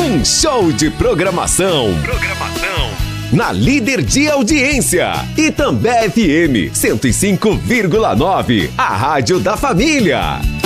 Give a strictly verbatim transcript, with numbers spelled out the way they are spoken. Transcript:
Um show de programação. Programação. Na líder de audiência. Itambé F M cento e cinco vírgula nove. A rádio da família.